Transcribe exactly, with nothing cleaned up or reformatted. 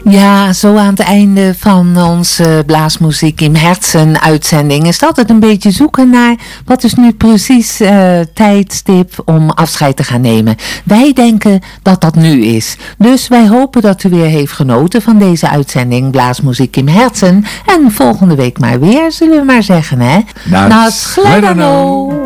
Ja, zo aan het einde van onze Blaasmuziek in Herzen uitzending is het altijd een beetje zoeken naar wat is nu precies uh, tijdstip om afscheid te gaan nemen. Wij denken dat dat nu is. Dus wij hopen dat u weer heeft genoten van deze uitzending Blaasmuziek in Herzen. En volgende week maar weer, zullen we maar zeggen, hè? Nou, Nas Gledano!